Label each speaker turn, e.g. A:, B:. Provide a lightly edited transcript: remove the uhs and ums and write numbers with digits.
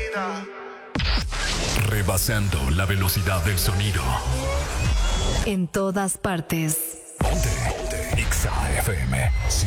A: Rebasando la velocidad del sonido.
B: En todas partes.
A: Ponte. Exa FM